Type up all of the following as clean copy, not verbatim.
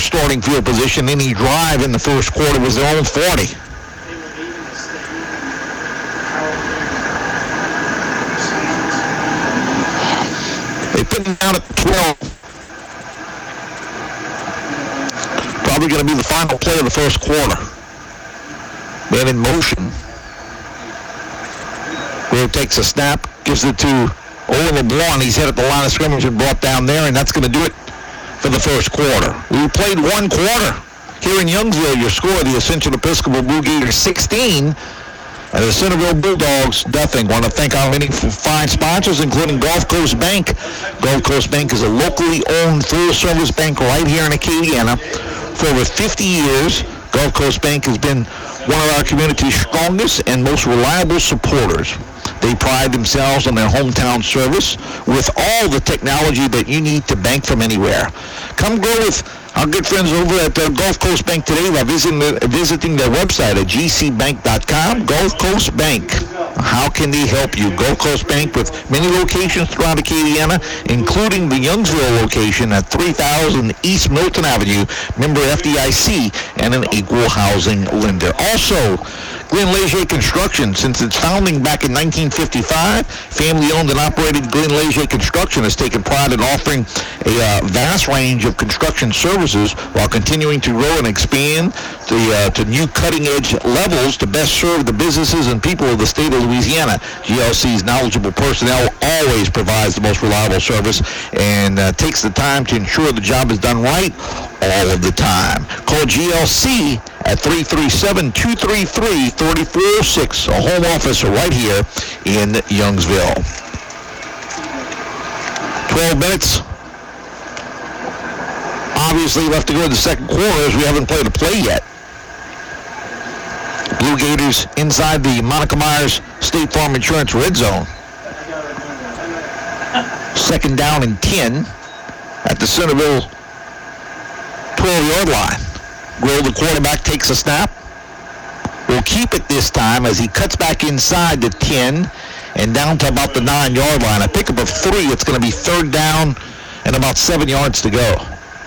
starting field position. Any drive in the first quarter was their own 40. They put them down at 12. Probably going to be the final play of the first quarter. Man in motion. Grove takes a snap, gives it to Owen LeBlanc. He's hit at the line of scrimmage and brought down there, and that's going to do it for the first quarter. We played one quarter here in Youngsville. Your score, the Ascension Episcopal Blue Gators 16, and the Centerville Bulldogs nothing. Want to thank our many fine sponsors, including Gulf Coast Bank. Gulf Coast Bank is a locally owned full-service bank right here in Acadiana. For over 50 years, Gulf Coast Bank has been one of our community's strongest and most reliable supporters. They pride themselves on their hometown service with all the technology that you need to bank from anywhere. Come grow with our good friends over at Gulf Coast Bank today by visiting their website at gcbank.com. Gulf Coast Bank. How can they help you? Gulf Coast Bank with many locations throughout Acadiana, including the Youngsville location at 3000 East Milton Avenue, member FDIC, and an equal housing lender. Also, Glenn Leger Construction, since its founding back in 1955, family-owned and operated Glenn Leger Construction has taken pride in offering a vast range of construction services while continuing to grow and expand to new cutting-edge levels to best serve the businesses and people of the state of Louisiana. GLC's knowledgeable personnel always provides the most reliable service and takes the time to ensure the job is done right all of the time. Call GLC at 337-233-3406, a home office right here in Youngsville. 12 minutes. Obviously left to go in the second quarter as we haven't played a play yet. Blue Gators inside the Monica Myers State Farm Insurance red zone. Second down and 10 at the Centerville 12-yard line. Grove, the quarterback, takes a snap. Will keep it this time as he cuts back inside the 10 and down to about the 9-yard line. A pickup of 3. It's going to be third down and about 7 yards to go.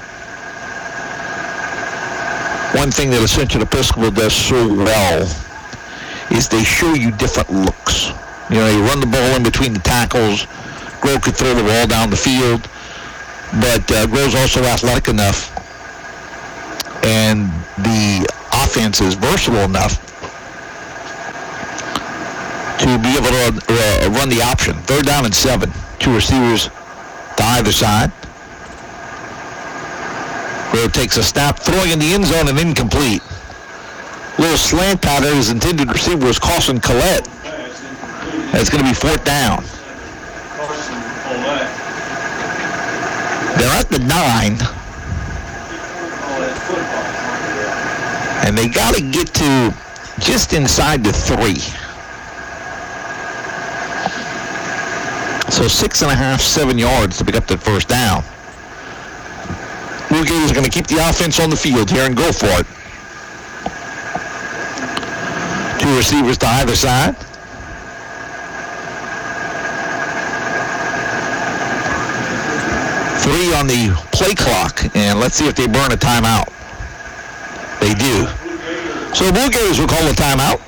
One thing that Ascension Episcopal does so well is they show you different looks. You know, you run the ball in between the tackles. Grove could throw the ball down the field, but Grove's also athletic enough, and the offense is versatile enough to be able to run the option. Third down and 7. 2 receivers to either side. Grove takes a snap, throwing in the end zone and incomplete. Little slant pattern. His intended receiver was Carson Collette. It's going to be fourth down. They're at the 9. And they got to get to just inside the 3. So 6.5, 7 yards to pick up that first down. Blue Gators are going to keep the offense on the field here and go for it. 2 receivers to either side. Three on the play clock, and let's see if they burn a timeout. They do. So Blue Gators will call a timeout.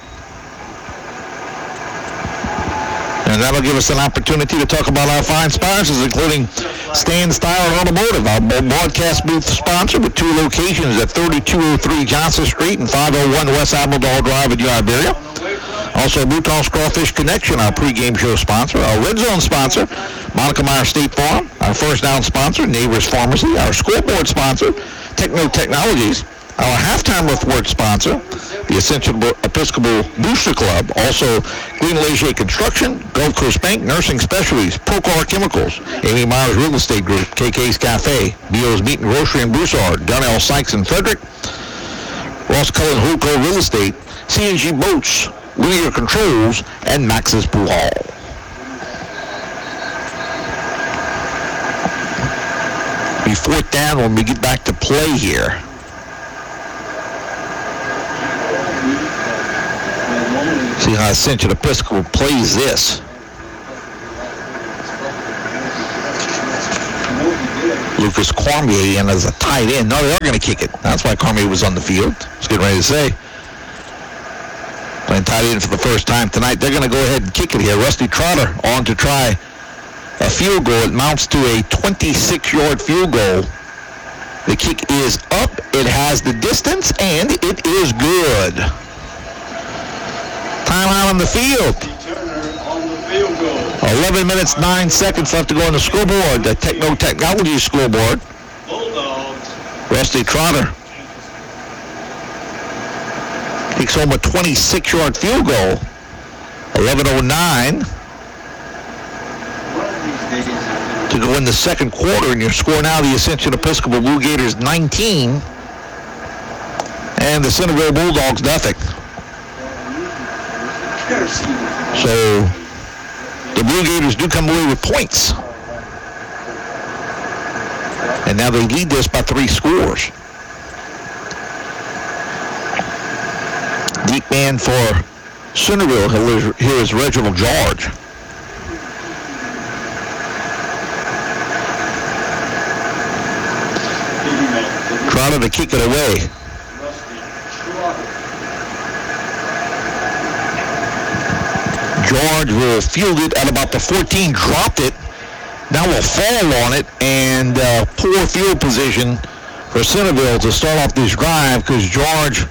And that'll give us an opportunity to talk about our fine sponsors, including Stan Style Automotive, our broadcast booth sponsor with 2 locations at 3203 Johnson Street and 501 West Admiral Drive in New Iberia. Also, Bouton's Crawfish Connection, our pregame show sponsor. Our Red Zone sponsor, Monica Myers State Farm. Our first down sponsor, Neighbors Pharmacy. Our scoreboard sponsor, Techno Technologies. Our halftime report sponsor, the Ascension Episcopal Booster Club. Also, Glenn Leger Construction, Gulf Coast Bank, Nursing Specialties, Procar Chemicals, Amy Myers Real Estate Group, KK's Cafe, B.O.'s Meat and Grocery in Broussard, Donnell Sykes and Frederick, Ross Cullen Hoco Real Estate, C&G Boats, Linear Controls, and Max's Pool Hall. Be fourth down when we get back to play here. See how Ascension Episcopal plays this. Lucas Cormier in as a tight end. No, they are going to kick it. That's why Cormier was on the field. I was getting ready to say. Playing tight end for the first time tonight. They're going to go ahead and kick it here. Rusty Trotter on to try a field goal. It mounts to a 26-yard field goal. The kick is up. It has the distance, and it is good. Timeout on the field. 11 minutes, 9 seconds left to go on the scoreboard. The Techno Technology scoreboard. Rusty Trotter takes home a 26-yard field goal. 11:09 to go in the second quarter, and your score now, the Ascension Episcopal Blue Gators 19 and the Centerville Bulldogs nothing. So the Blue Gators do come away with points. And now they lead this by 3 scores. Deep man for Centerville. Here is Reginald George. Trotter to kick it away. George will field it at about the 14, dropped it. Now will fall on it, and poor field position for Centerville to start off this drive because George,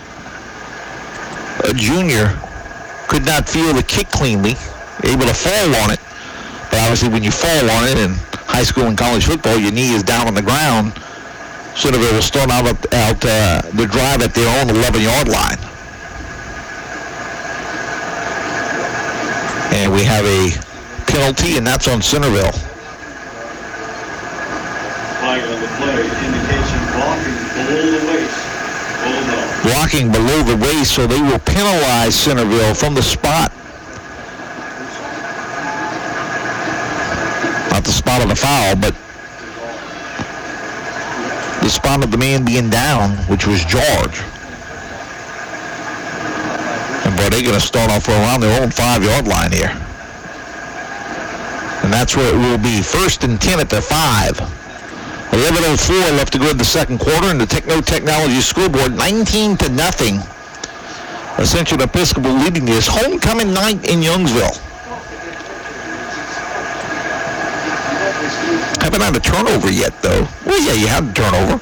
a junior, could not field the kick cleanly, able to fall on it. But obviously when you fall on it in high school and college football, your knee is down on the ground. Centerville will start out the drive at their own 11-yard line. And we have a penalty, and that's on Centerville. Flag on the play, indication blocking below the waist. Blocking below the waist, so they will penalize Centerville from the spot. Not the spot of the foul, but the spot of the man being down, which was George. And boy, they're going to start off around their own 5-yard line here. And that's where it will be. 1st and 10 at the 5. 11:04 left to go in the second quarter, and the Techno Technology scoreboard 19-0. Ascension Episcopal leading this homecoming night in Youngsville. Haven't had a turnover yet, though. Well, yeah, you had a turnover.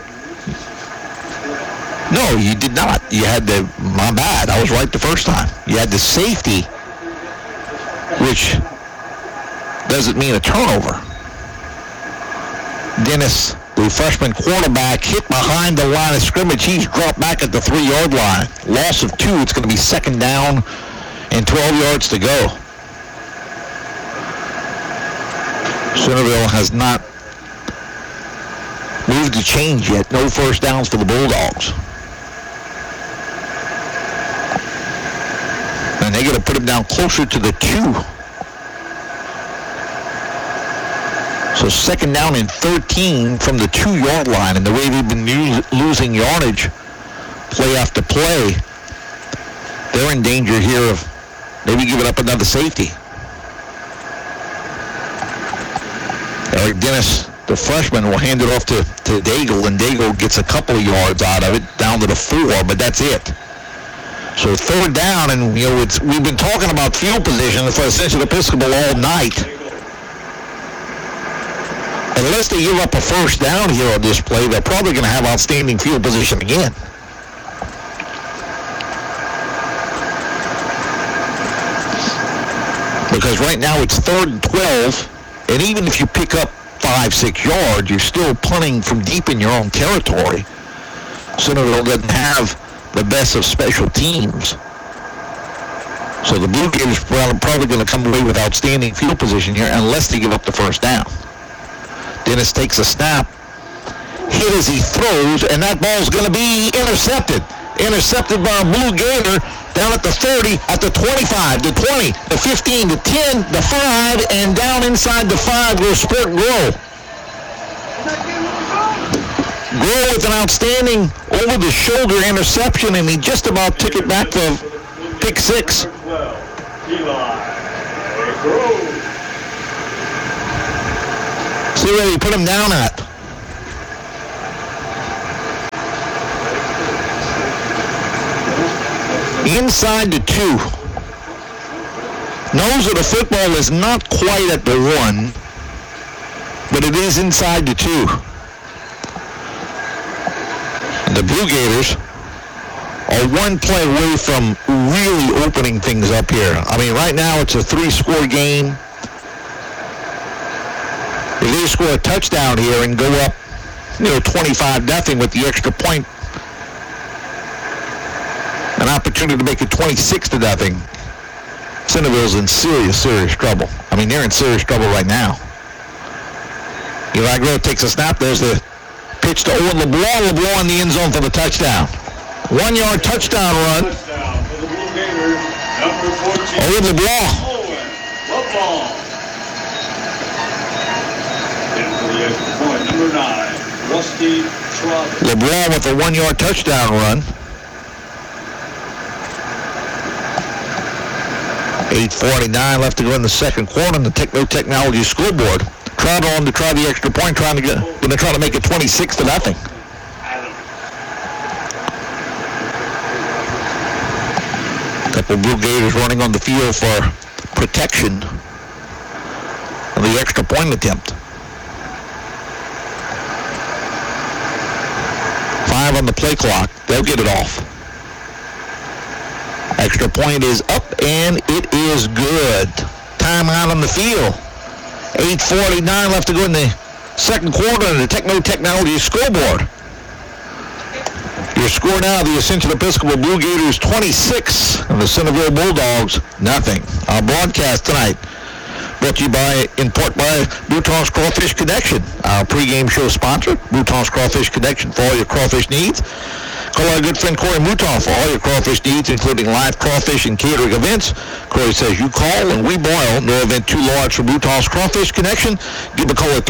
No, you did not. You had my bad. I was right the first time. You had the safety, which doesn't mean a turnover. Dennis, the freshman quarterback, hit behind the line of scrimmage. He's dropped back at the 3-yard line. Loss of 2. It's going to be 2nd down and 12 yards to go. Centerville has not moved the change yet. No first downs for the Bulldogs. And they're going to put him down closer to the 2. So 2nd down and 13 from the 2-yard line. And the way they've been losing yardage play after play, they're in danger here of maybe giving up another safety. Eric Dennis, the freshman, will hand it off to Daigle, and Daigle gets a couple of yards out of it, down to the 4, but that's it. So 3rd down, and we've been talking about field position for Ascension Episcopal all night. Unless they give up a first down here on this play, they're probably going to have outstanding field position again. Because right now it's 3rd and 12, and even if you pick up 5-6 yards, you're still punting from deep in your own territory. Centerville doesn't have the best of special teams. So the Blue Gators are probably going to come away with outstanding field position here unless they give up the first down. Dennis takes a snap, hit as he throws, and that ball's going to be intercepted. Intercepted by a Blue Gator down at the 30, at the 25, the 20, the 15, the 10, the 5, and down inside the 5 goes Sport Grow. Grow with an outstanding over-the-shoulder interception, and he just about took it back for pick 6. See where he put him down at. Inside the 2. Knows that the football is not quite at the 1, but it is inside the 2. The Blue Gators are one play away from really opening things up here. I mean, right now it's a 3-score game. If they score a touchdown here and go up, 25-0 with the extra point, an opportunity to make it 26-0. Centerville's in serious trouble. I mean, they're in serious trouble right now. Eli Grove takes a snap. There's the pitch to Owen LeBlanc. LeBlanc in the end zone for the touchdown. 1-yard touchdown run. Touchdown for the Blue Gators, number 14. Owen LeBlanc. Owen LeBlanc. And for the extra point, number 9, Rusty Trotter. LeBlanc with a 1-yard touchdown run. 8:49 left to go in the second quarter on the Techno Technology scoreboard. Trotter on to try the extra point, going to try to make it 26-0. Couple Blue Gators running on the field for protection of the extra point attempt. 5 on the play clock. They'll get it off. Extra point is up, and it is good. Timeout on the field. 8:49 left to go in the second quarter on the Techno Technology scoreboard. Your score now, the Ascension Episcopal Blue Gators 26 and the Centerville Bulldogs nothing. Our broadcast tonight brought to you in part by Bouton's Crawfish Connection, our pregame show sponsor. Bouton's Crawfish Connection for all your crawfish needs. Call our good friend Corey Mouton for all your crawfish needs, including live crawfish and catering events. Corey says you call and we boil. No event too large for Mouton's Crawfish Connection. Give a call at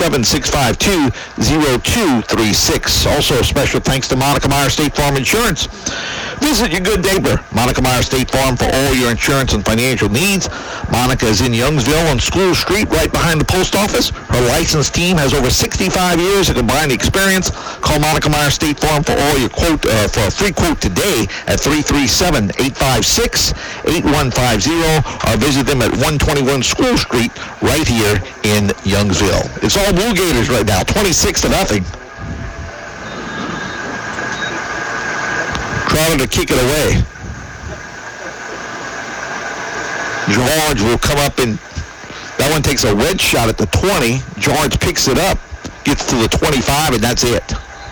337-652-0236. Also, special thanks to Monica Meyer State Farm Insurance. Visit your good neighbor, Monica Meyer State Farm, for all your insurance and financial needs. Monica is in Youngsville on School Street, right behind the post office. Her licensed team has over 65 years of combined experience. Call Monica Meyer State Farm for all your for a free quote today at 337-856-8150, or visit them at 121 School Street right here in Youngsville. It's all Blue Gators right now, 26-0. Trotter to kick it away. George will come up, and that one takes a wedge shot at the 20. George picks it up, gets to the 25, and that's it.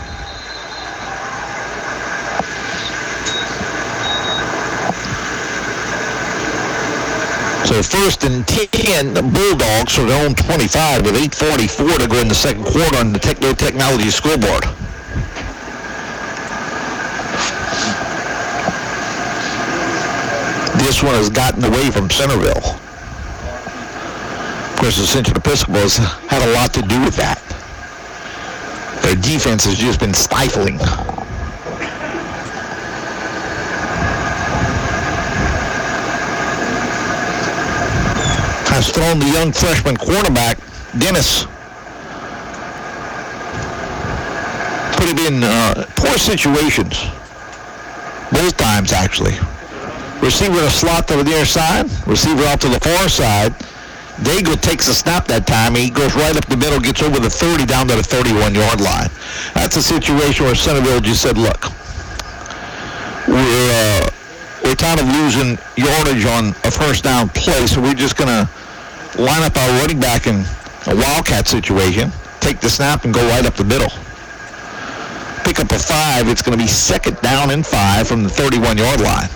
So 1st and 10, the Bulldogs are their own 25 with 8:44 to go in the second quarter on the Techno Technology scoreboard. This one has gotten away from Centerville. Of course, Ascension Episcopal has had a lot to do with that. Their defense has just been stifling. Has thrown the young freshman quarterback, Dennis. Put him in poor situations. Both times, actually. Receiver in a slot to the near side. Receiver out to the far side. Daigle takes a snap that time. He goes right up the middle, gets over the 30 down to the 31-yard line. That's a situation where Centerville just said, look, we're tired of losing yardage on a first down play, so we're just going to line up our running back in a wildcat situation, take the snap, and go right up the middle. Pick up a 5. It's going to be 2nd down and 5 from the 31-yard line.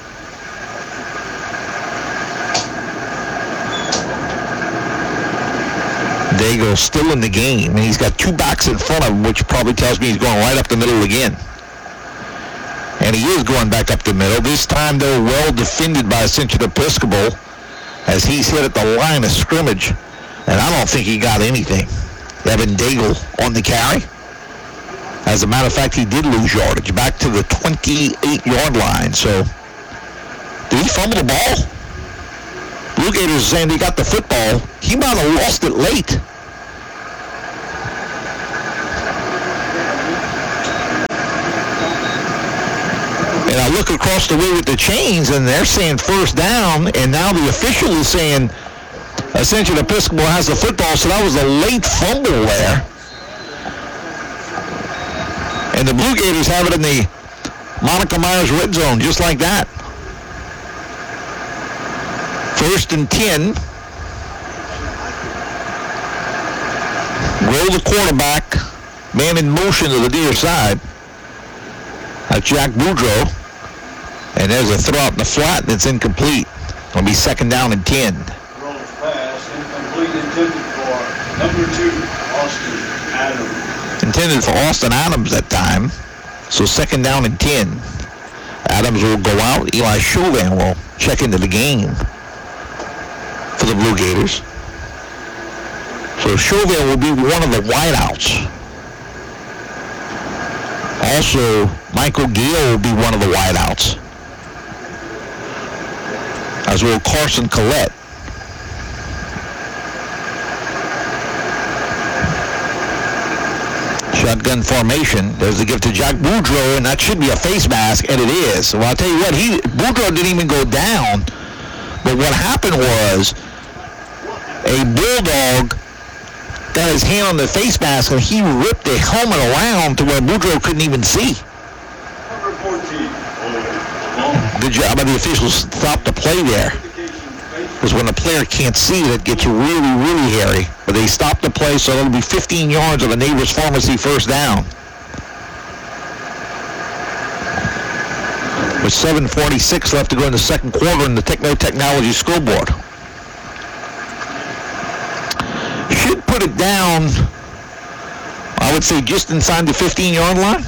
Daigle still in the game, and he's got 2 backs in front of him, which probably tells me he's going right up the middle again. And he is going back up the middle. This time, though, well defended by Ascension Episcopal as he's hit at the line of scrimmage. And I don't think he got anything. Evan Daigle on the carry. As a matter of fact, he did lose yardage back to the 28-yard line. So, did he fumble the ball? Blue Gators are saying he got the football. He might have lost it late. And I look across the way with the chains, and they're saying first down, and now the official is saying Ascension Episcopal has the football, so that was a late fumble there. And the Blue Gators have it in the Monica Myers red zone, just like that. 1st and 10. Roll the quarterback. Man in motion to the near side. That's Jack Boudreaux. And there's a throw out in the flat, and it's incomplete. It'll be 2nd down and 10. Rolls pass, incomplete, intended for number 2, Austin Adams. Intended for Austin Adams that time. So 2nd down and 10. Adams will go out. Eli Chauvin will check into the game for the Blue Gators. So Chauvin will be one of the wideouts. Also, Michael Gale will be one of the wideouts, as will Carson Collette. Shotgun formation. There's the give to Jack Boudreaux, and that should be a face mask, and it is. Well, I'll tell you what, Boudreaux didn't even go down, but what happened was a Bulldog got his hand on the face mask, and he ripped the helmet around to where Boudreaux couldn't even see. Number 14. Good job by the officials. Stop the play there. Because when a player can't see it, it gets really, really hairy. But they stopped the play, so it'll be 15 yards of a Neighbors Pharmacy first down. With 7:46 left to go in the second quarter in the Techno Technology scoreboard. Should put it down, I would say, just inside the 15-yard line.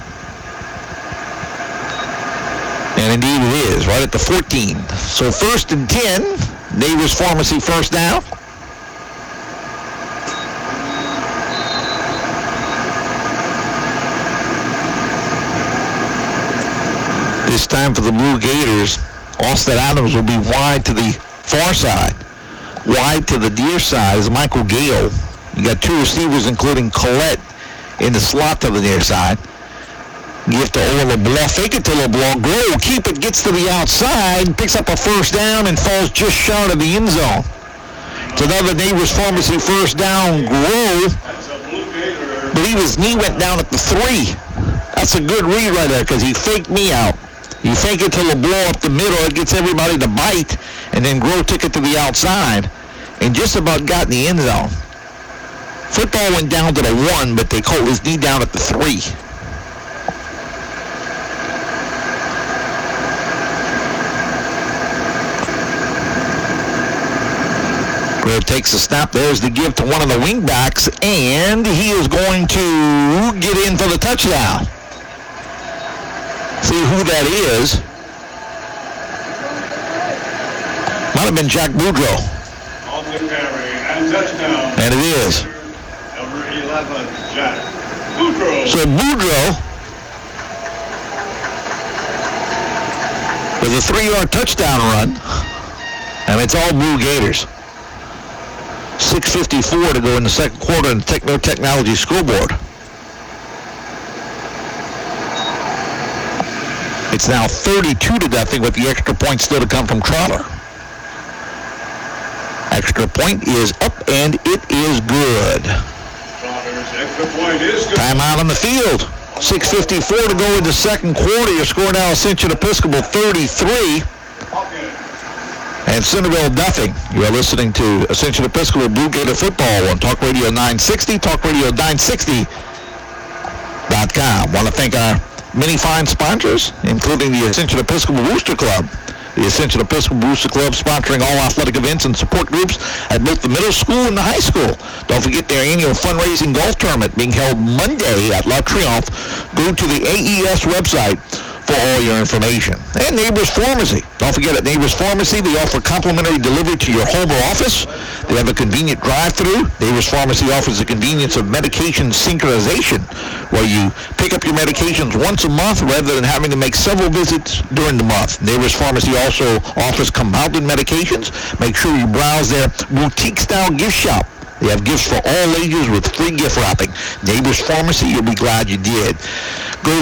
And indeed it is, right at the 14. So 1st and 10, Neighbors Pharmacy first down. This time for the Blue Gators, Austin Adams will be wide to the far side. Wide to the near side is Michael Gale. You got 2 receivers, including Collette, in the slot to the near side. Give to LeBlanc, fake it to LeBlanc, Grow, keep it, gets to the outside, picks up a first down, and falls just short of the end zone. It's another Neighbors Pharmacy first down. Grow, I believe his knee went down at the 3. That's a good read right there, because he faked me out. You fake it to LeBlanc up the middle, it gets everybody to bite, and then Grow took it to the outside, and just about got in the end zone. Football went down to the 1, but they caught his knee down at the 3. Grow takes a snap. There's the give to one of the wingbacks, and he is going to get in for the touchdown. See who that is. Might have been Jack Boudreaux. On the carry and touchdown. And it is. Number 11, Jack Boudreaux. So Boudreaux with a 3-yard touchdown run, and it's all Blue Gators. 6:54 to go in the second quarter in the Techno Technology scoreboard. It's now 32 to nothing with the extra point still to come from Trotter. Extra point is up, and it is good. Trotter's extra point is good. Timeout on the field. 6:54 to go in the second quarter. Your score now, Ascension Episcopal 33. And Centerville nothing. You are listening to Ascension Episcopal Blue Gator football on Talk Radio 960, talkradio960.com. Want to thank our many fine sponsors, including the Ascension Episcopal Booster Club. The Ascension Episcopal Booster Club sponsoring all athletic events and support groups at both the middle school and the high school. Don't forget their annual fundraising golf tournament being held Monday at La Triomphe. Go to the AES website for all your information. And Neighbors Pharmacy. Don't forget at Neighbors Pharmacy, they offer complimentary delivery to your home or office. They have a convenient drive-through. Neighbors Pharmacy offers the convenience of medication synchronization, where you pick up your medications once a month rather than having to make several visits during the month. Neighbors Pharmacy also offers compounded medications. Make sure you browse their boutique-style gift shop. They have gifts for all ages with free gift wrapping. Neighbors Pharmacy, you'll be glad you did. Go